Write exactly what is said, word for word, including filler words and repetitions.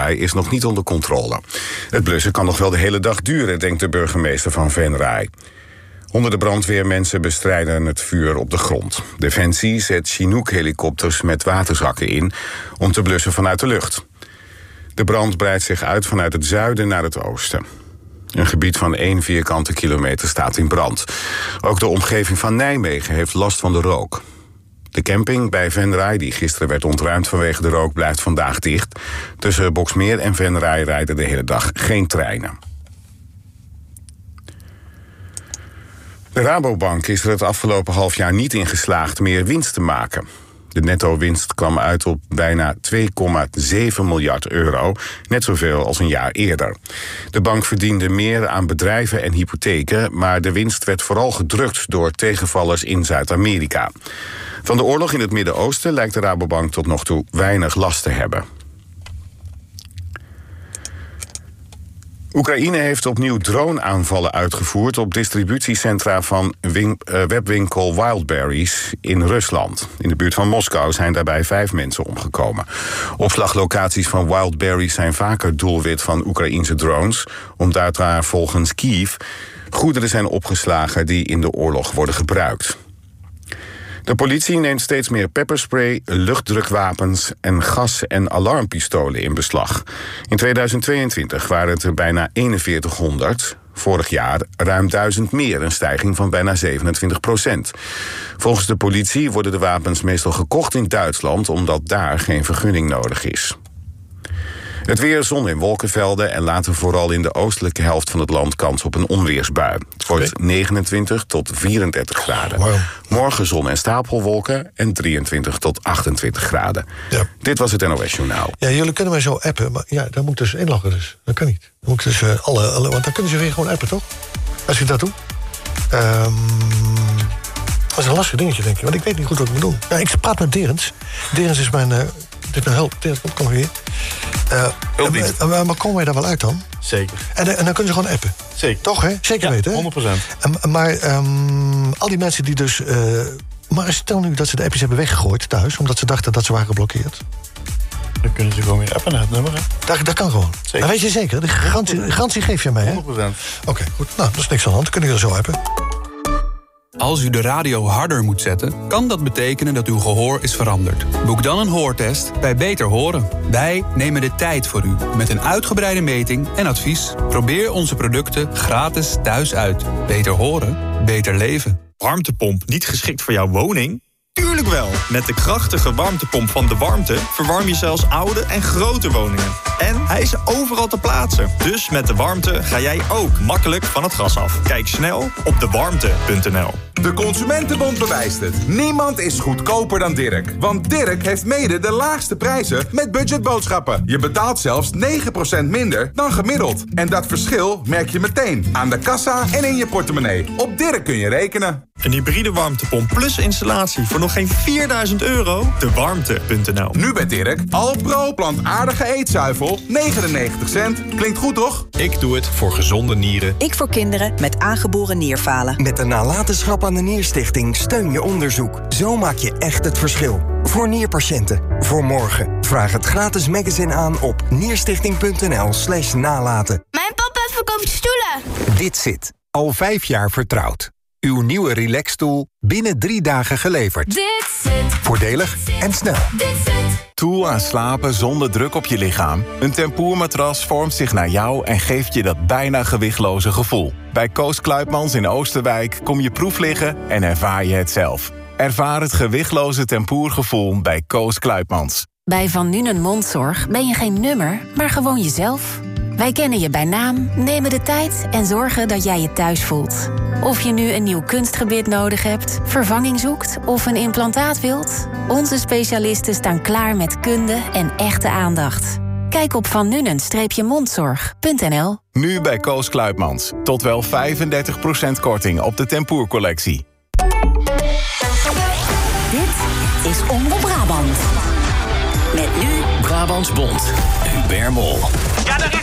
Venray is nog niet onder controle. Het blussen kan nog wel de hele dag duren, denkt de burgemeester van Venray. Honderden brandweermensen bestrijden het vuur op de grond. Defensie zet Chinook-helikopters met waterzakken in om te blussen vanuit de lucht. De brand breidt zich uit vanuit het zuiden naar het oosten. Een gebied van één vierkante kilometer staat in brand. Ook de omgeving van Nijmegen heeft last van de rook. De camping bij Venray, die gisteren werd ontruimd vanwege de rook, blijft vandaag dicht. Tussen Boxmeer en Venray rijden de hele dag geen treinen. De Rabobank is er het afgelopen half jaar niet in geslaagd meer winst te maken. De netto-winst kwam uit op bijna twee komma zeven miljard euro, net zoveel als een jaar eerder. De bank verdiende meer aan bedrijven en hypotheken, maar de winst werd vooral gedrukt door tegenvallers in Zuid-Amerika. Van de oorlog in het Midden-Oosten lijkt de Rabobank tot nog toe weinig last te hebben. Oekraïne heeft opnieuw droneaanvallen uitgevoerd op distributiecentra van win- uh, webwinkel Wildberries in Rusland. In de buurt van Moskou zijn daarbij vijf mensen omgekomen. Opslaglocaties van Wildberries zijn vaker doelwit van Oekraïense drones, omdat daar volgens Kiev goederen zijn opgeslagen die in de oorlog worden gebruikt. De politie neemt steeds meer pepperspray, luchtdrukwapens en gas- en alarmpistolen in beslag. In tweeduizend tweeëntwintig waren het er bijna eenenveertighonderd. Vorig jaar ruim duizend meer, een stijging van bijna zevenentwintig procent. Volgens de politie worden de wapens meestal gekocht in Duitsland, omdat daar geen vergunning nodig is. Het weer, zon en wolkenvelden en later vooral in de oostelijke helft van het land kans op een onweersbui. Het wordt negenentwintig tot vierendertig graden. Wow. Morgen zon en stapelwolken en drieëntwintig tot achtentwintig graden. Ja. Dit was het N O S Journaal. Ja, jullie kunnen mij zo appen, maar ja, daar moet ik dus inloggen dus. Dat kan niet. Dan moet ik dus uh, alle, alle, want dan kunnen ze weer gewoon appen, toch? Als ik dat doe. Um, dat is een lastig dingetje, denk ik. Want ik weet niet goed wat ik moet doen. Ja, ik praat met Derens. Derens is mijn... Uh, dit nou helpt. Derens, kom weer. Uh, uh, uh, maar komen wij daar wel uit dan? Zeker. En, uh, en dan kunnen ze gewoon appen? Zeker. Toch, hè? Zeker ja, weten, hè? honderd procent. Um, maar um, al die mensen die dus... Uh, maar stel nu dat ze de appjes hebben weggegooid thuis, omdat ze dachten dat ze waren geblokkeerd. Dan kunnen ze gewoon weer appen naar het nummer, hè? Dat, dat kan gewoon. Zeker. Dat weet je zeker. De garantie, de garantie geef je mee, hè? honderd procent. Oké, okay, goed. Nou, dat is niks aan de hand. Dan kunnen we er zo appen. Als u de radio harder moet zetten, kan dat betekenen dat uw gehoor is veranderd. Boek dan een hoortest bij Beter Horen. Wij nemen de tijd voor u met een uitgebreide meting en advies. Probeer onze producten gratis thuis uit. Beter horen, beter leven. Warmtepomp niet geschikt voor jouw woning? Tuurlijk wel! Met de krachtige warmtepomp van De Warmte verwarm je zelfs oude en grote woningen. En hij is overal te plaatsen. Dus met De Warmte ga jij ook makkelijk van het gas af. Kijk snel op de warmte punt n l. De Consumentenbond bewijst het. Niemand is goedkoper dan Dirk. Want Dirk heeft mede de laagste prijzen met budgetboodschappen. Je betaalt zelfs negen procent minder dan gemiddeld. En dat verschil merk je meteen aan de kassa en in je portemonnee. Op Dirk kun je rekenen. Een hybride warmtepomp plus installatie voor nog geen vierduizend euro? de warmte punt n l. Nu bij Dirk, Alpro plantaardige eetzuivel, negenennegentig cent. Klinkt goed, toch? Ik doe het voor gezonde nieren. Ik voor kinderen met aangeboren nierfalen. Met de nalatenschap aan de Nierstichting steun je onderzoek. Zo maak je echt het verschil. Voor nierpatiënten. Voor morgen. Vraag het gratis magazine aan op nierstichting punt n l slash nalaten. Mijn papa verkoopt stoelen. Dit zit. Al vijf jaar vertrouwd. Uw nieuwe relaxstoel binnen drie dagen geleverd. Dit zit. Voordelig en snel. Dit zit. Toe aan slapen zonder druk op je lichaam. Een tempoermatras vormt zich naar jou en geeft je dat bijna gewichtloze gevoel. Bij Koos Kluipmans in Oosterwijk kom je proef liggen en ervaar je het zelf. Ervaar het gewichtloze tempoergevoel bij Koos Kluipmans. Bij Van Nuenen Mondzorg ben je geen nummer, maar gewoon jezelf. Wij kennen je bij naam, nemen de tijd en zorgen dat jij je thuis voelt. Of je nu een nieuw kunstgebit nodig hebt, vervanging zoekt of een implantaat wilt, onze specialisten staan klaar met kunde en echte aandacht. Kijk op van nuenen mondzorg punt n l. Nu bij Koos Kluipmans. Tot wel vijfendertig procent korting op de tempoercollectie. Dit is Omroep Brabant. Met nu Brabants Bond. Hubert Mol. Ja, daar is